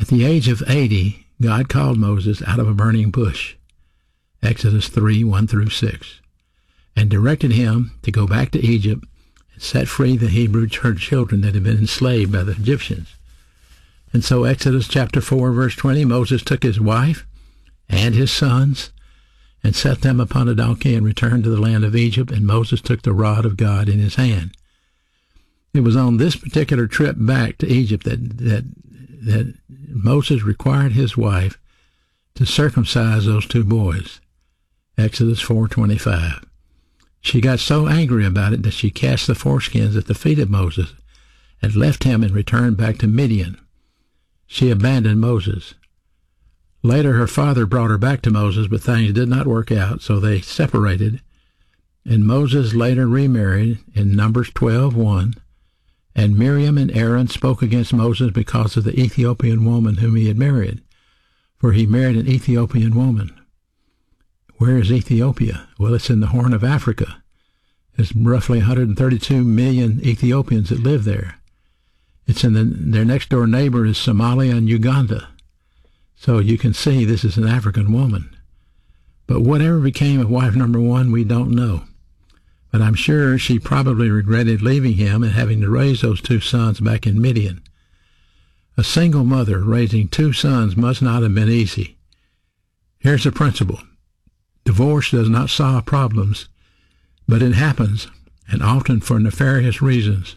At the age of 80, God called Moses out of a burning bush, Exodus 3, 1 through 6, and directed him to go back to Egypt and set free the Hebrew children that had been enslaved by the Egyptians. And so Exodus chapter 4, verse 20, Moses took his wife and his sons and set them upon a donkey and returned to the land of Egypt, and Moses took the rod of God in his hand. It was on this particular trip back to Egypt that Moses required his wife to circumcise those two boys, Exodus 4:25. She got so angry about it that she cast the foreskins at the feet of Moses and left him and returned back to Midian. She abandoned Moses. Later, her father brought her back to Moses, but things did not work out, so they separated, and Moses later remarried in Numbers 12:1, and Miriam and Aaron spoke against Moses because of the Ethiopian woman whom he had married, for he married an Ethiopian woman. Where is Ethiopia? Well, it's in the Horn of Africa. There's roughly 132 million Ethiopians that live there. It's in their next-door neighbor is Somalia and Uganda. So you can see this is an African woman. But whatever became of wife number one, we don't know. But I'm sure she probably regretted leaving him and having to raise those two sons back in Midian. A single mother raising two sons must not have been easy. Here's the principle. Divorce does not solve problems, but it happens, and often for nefarious reasons.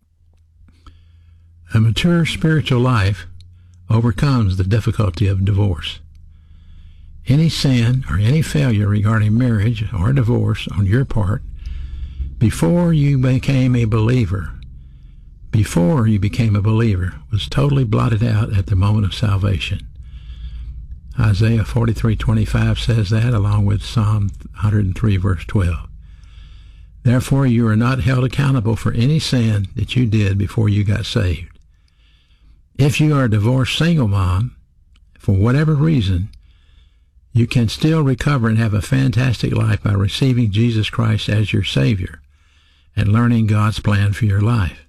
A mature spiritual life overcomes the difficulty of divorce. Any sin or any failure regarding marriage or divorce on your part before you became a believer was totally blotted out at the moment of salvation. Isaiah 43:25 says that, along with Psalm 103 verse 12. Therefore you are not held accountable for any sin that you did before you got saved. If you are a divorced single mom, for whatever reason, you can still recover and have a fantastic life by receiving Jesus Christ as your Savior and learning God's plan for your life.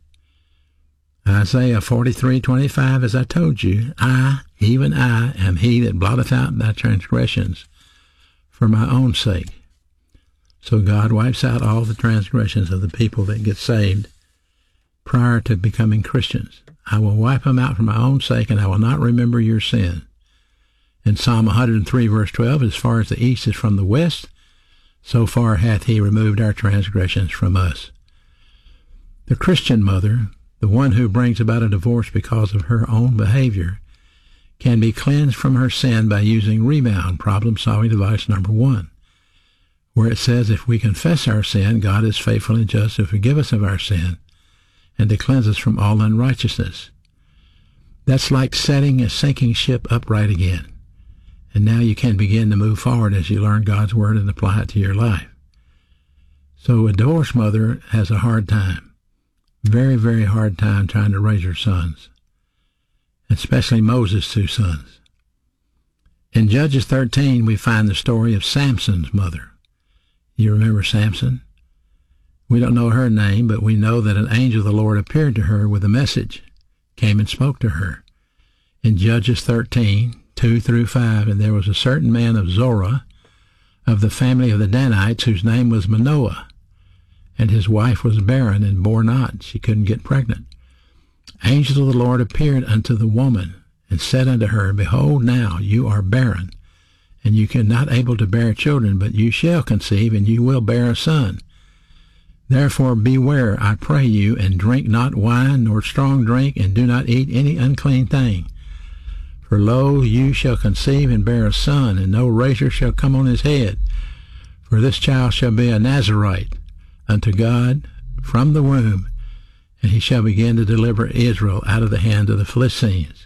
Isaiah 43:25, as I told you, even I, am he that blotteth out thy transgressions for my own sake. So God wipes out all the transgressions of the people that get saved prior to becoming Christians. I will wipe them out for my own sake, and I will not remember your sin. In Psalm 103, verse 12, as far as the east is from the west, so far hath he removed our transgressions from us. The Christian mother, the one who brings about a divorce because of her own behavior, can be cleansed from her sin by using Rebound, problem-solving device number 1, where it says if we confess our sin, God is faithful and just to forgive us of our sin and to cleanse us from all unrighteousness. That's like setting a sinking ship upright again. And now you can begin to move forward as you learn God's Word and apply it to your life. So a divorced mother has a hard time, very, very hard time trying to raise her sons, especially Moses' two sons. In Judges 13, we find the story of Samson's mother. You remember Samson? We don't know her name, but we know that an angel of the Lord appeared to her with a message, came and spoke to her. In Judges 13, 2 through 5, and there was a certain man of Zorah, of the family of the Danites, whose name was Manoah, and his wife was barren and bore not. She couldn't get pregnant. Angels of the Lord appeared unto the woman, and said unto her, Behold, now you are barren, and you cannot able to bear children, but you shall conceive, and you will bear a son. Therefore beware, I pray you, and drink not wine nor strong drink, and do not eat any unclean thing. For lo, you shall conceive and bear a son, and no razor shall come on his head. For this child shall be a Nazarite unto God from the womb, and he shall begin to deliver Israel out of the hand of the Philistines.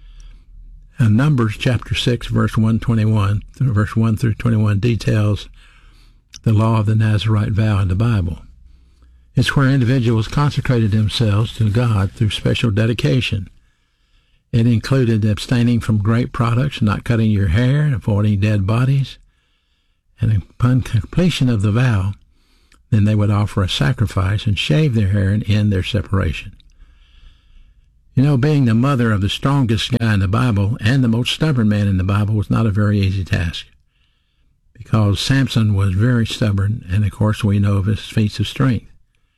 And Numbers chapter 6, verse 1 through 21 details the law of the Nazarite vow in the Bible. It's where individuals consecrated themselves to God through special dedication. It included abstaining from grape products, not cutting your hair, avoiding dead bodies. And upon completion of the vow, then they would offer a sacrifice and shave their hair and end their separation. You know, being the mother of the strongest guy in the Bible and the most stubborn man in the Bible was not a very easy task, because Samson was very stubborn, and of course we know of his feats of strength.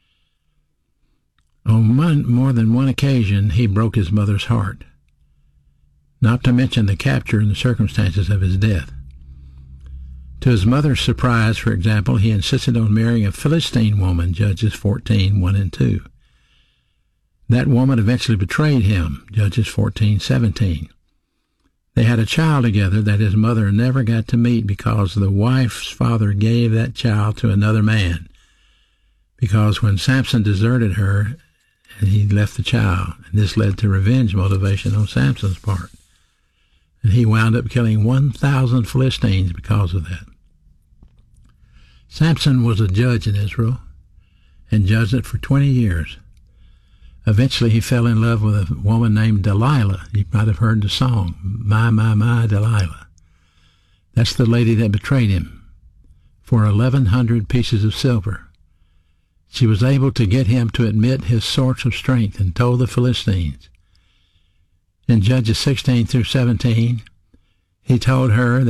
On more than one occasion he broke his mother's heart, not to mention the capture and the circumstances of his death. To his mother's surprise, for example, he insisted on marrying a Philistine woman, Judges 14:1 and 2. That woman eventually betrayed him, Judges 14:17. They had a child together that his mother never got to meet because the wife's father gave that child to another man. Because when Samson deserted her, he left the child, and this led to revenge motivation on Samson's part. And he wound up killing 1,000 Philistines because of that. Samson was a judge in Israel and judged it for 20 years. Eventually he fell in love with a woman named Delilah. You might have heard the song, My, Delilah. That's the lady that betrayed him for 1,100 pieces of silver. She was able to get him to admit his source of strength and told the Philistines. In Judges 16 through 17, he told her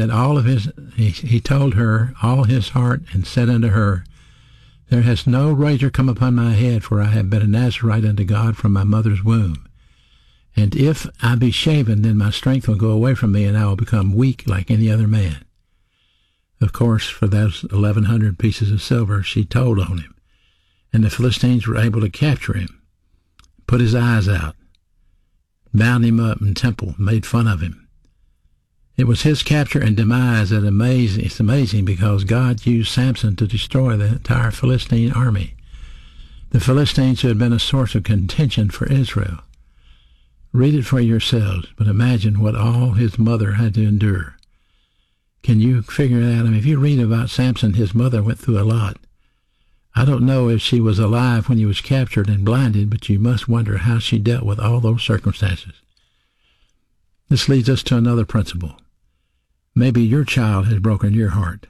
all his heart, and said unto her, There has no razor come upon my head, for I have been a Nazarite unto God from my mother's womb. And if I be shaven, then my strength will go away from me, and I will become weak like any other man. Of course, for those 1,100 pieces of silver, she told on him, and the Philistines were able to capture him, put his eyes out, bound him up in temple, made fun of him. It was his capture and demise that it's amazing because God used Samson to destroy the entire Philistine army. The Philistines had been a source of contention for Israel. Read it for yourselves, but imagine what all his mother had to endure. Can you figure that out? I mean, if you read about Samson, his mother went through a lot. I don't know if she was alive when he was captured and blinded, but you must wonder how she dealt with all those circumstances. This leads us to another principle. Maybe your child has broken your heart.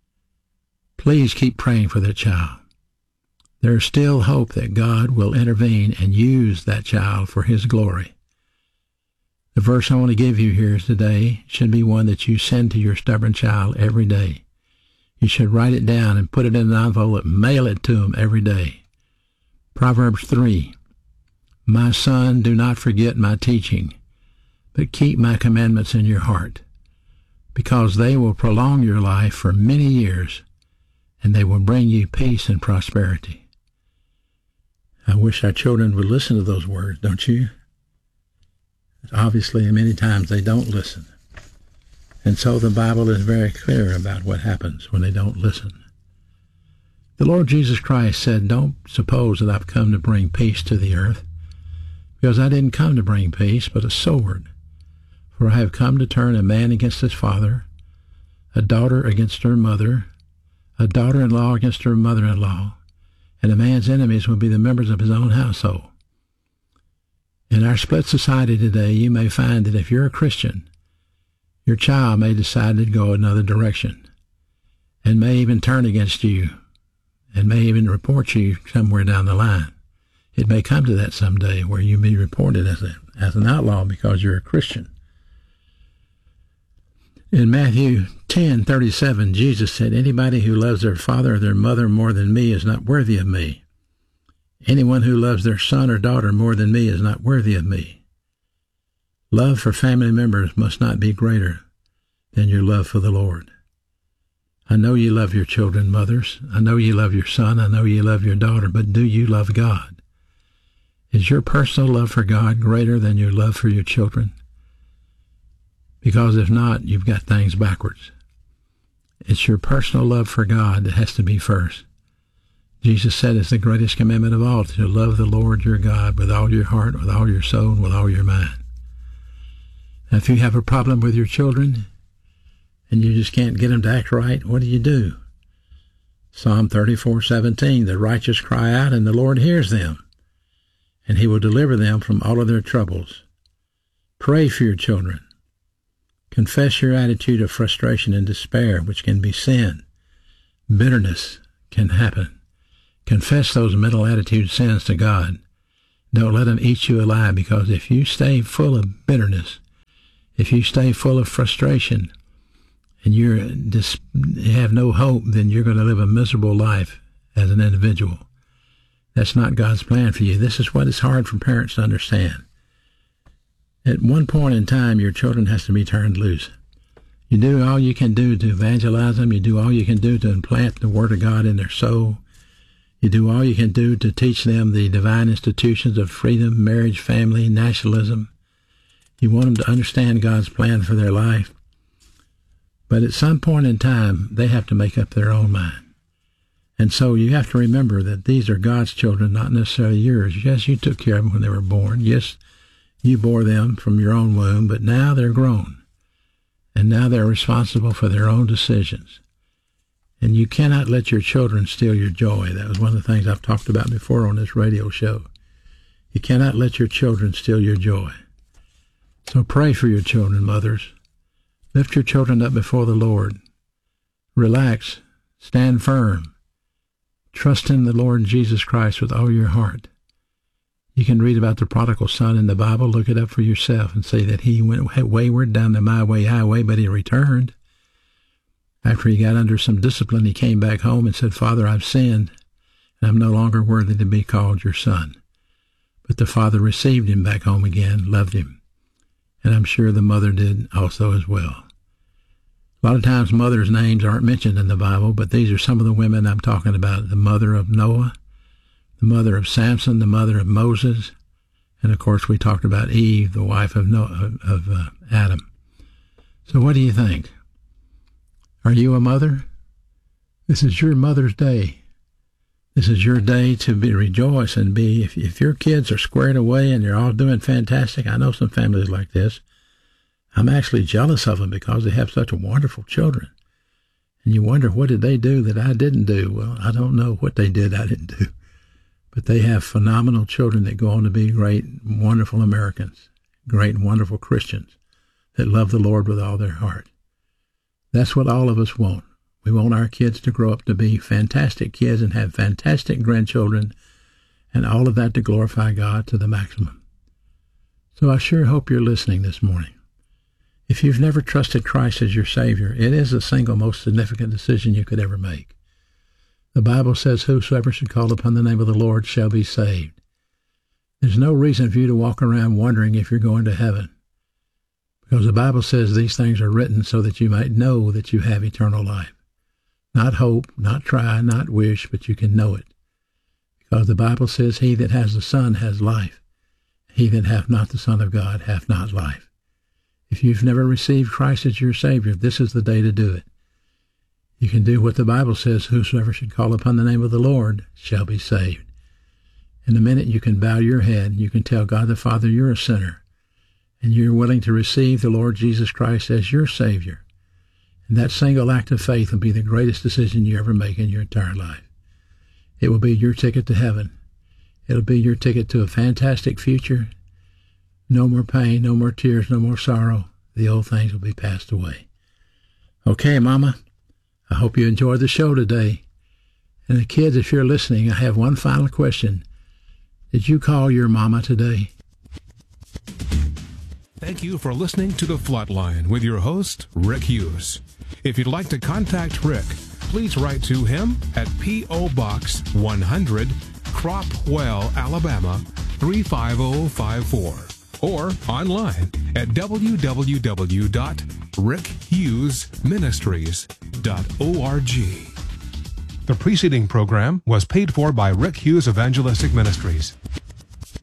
Please keep praying for that child. There is still hope that God will intervene and use that child for His glory. The verse I want to give you here today should be one that you send to your stubborn child every day. You should write it down and put it in an envelope, mail it to him every day. Proverbs 3, My son, do not forget my teaching, but keep my commandments in your heart, because they will prolong your life for many years, and they will bring you peace and prosperity. I wish our children would listen to those words, don't you? Obviously, many times they don't listen. And so the Bible is very clear about what happens when they don't listen. The Lord Jesus Christ said, Don't suppose that I've come to bring peace to the earth, because I didn't come to bring peace, but a sword. For I have come to turn a man against his father, a daughter against her mother, a daughter-in-law against her mother-in-law, and a man's enemies will be the members of his own household. In our split society today, you may find that if you're a Christian, your child may decide to go another direction, and may even turn against you, and may even report you somewhere down the line. It may come to that someday where you may be reported as an outlaw because you're a Christian. In Matthew 10:37, Jesus said, Anybody who loves their father or their mother more than me is not worthy of me. Anyone who loves their son or daughter more than me is not worthy of me. Love for family members must not be greater than your love for the Lord. I know you love your children, mothers. I know you love your son. I know you love your daughter. But do you love God? Is your personal love for God greater than your love for your children? Because if not, you've got things backwards. It's your personal love for God that has to be first. Jesus said it's the greatest commandment of all, to love the Lord your God with all your heart, with all your soul, and with all your mind. Now, if you have a problem with your children and you just can't get them to act right, what do? Psalm 34:17, the righteous cry out and the Lord hears them, and He will deliver them from all of their troubles. Pray for your children. Confess your attitude of frustration and despair, which can be sin. Bitterness can happen. Confess those mental attitude sins to God. Don't let them eat you alive, because if you stay full of bitterness, if you stay full of frustration, and you have no hope, then you're going to live a miserable life as an individual. That's not God's plan for you. This is what is hard for parents to understand. At one point in time, your children has to be turned loose. You do all you can do to evangelize them. You do all you can do to implant the Word of God in their soul. You do all you can do to teach them the divine institutions of freedom, marriage, family, nationalism. You want them to understand God's plan for their life. But at some point in time, they have to make up their own mind. And so you have to remember that these are God's children, not necessarily yours. Yes, you took care of them when they were born. Yes, you bore them from your own womb, but now they're grown. And now they're responsible for their own decisions. And you cannot let your children steal your joy. That was one of the things I've talked about before on this radio show. You cannot let your children steal your joy. So pray for your children, mothers. Lift your children up before the Lord. Relax. Stand firm. Trust in the Lord Jesus Christ with all your heart. You can read about the prodigal son in the Bible. Look it up for yourself and say that he went wayward down the my way highway, but he returned. After he got under some discipline, he came back home and said, Father, I've sinned, and I'm no longer worthy to be called your son. But the father received him back home again, loved him. And I'm sure the mother did also as well. A lot of times mothers' names aren't mentioned in the Bible, but these are some of the women I'm talking about. The mother of Noah, the mother of Samson, the mother of Moses, and of course we talked about Eve, the wife of Adam. So what do you think? Are you a mother? This is your Mother's Day. This is your day to rejoice and be, if your kids are squared away and they're all doing fantastic. I know some families like this. I'm actually jealous of them because they have such wonderful children. And you wonder, what did they do that I didn't do? Well, I don't know what they did I didn't do. But they have phenomenal children that go on to be great, wonderful Americans, great, wonderful Christians that love the Lord with all their heart. That's what all of us want. We want our kids to grow up to be fantastic kids and have fantastic grandchildren, and all of that to glorify God to the maximum. So I sure hope you're listening this morning. If you've never trusted Christ as your Savior, it is the single most significant decision you could ever make. The Bible says, whosoever should call upon the name of the Lord shall be saved. There's no reason for you to walk around wondering if you're going to heaven, because the Bible says these things are written so that you might know that you have eternal life. Not hope, not try, not wish, but you can know it. Because the Bible says, he that has the Son has life. He that hath not the Son of God hath not life. If you've never received Christ as your Savior, this is the day to do it. You can do what the Bible says, whosoever should call upon the name of the Lord shall be saved. In a minute you can bow your head and you can tell God the Father you're a sinner, and you're willing to receive the Lord Jesus Christ as your Savior. And that single act of faith will be the greatest decision you ever make in your entire life. It will be your ticket to heaven. It'll be your ticket to a fantastic future. No more pain, no more tears, no more sorrow. The old things will be passed away. Okay, Mama, I hope you enjoyed the show today. And the kids, if you're listening, I have one final question. Did you call your mama today? Thank you for listening to The Flatline with your host, Rick Hughes. If you'd like to contact Rick, please write to him at P.O. Box 100, Cropwell, Alabama 35054, or online at www.rickhughesministries.org. The preceding program was paid for by Rick Hughes Evangelistic Ministries.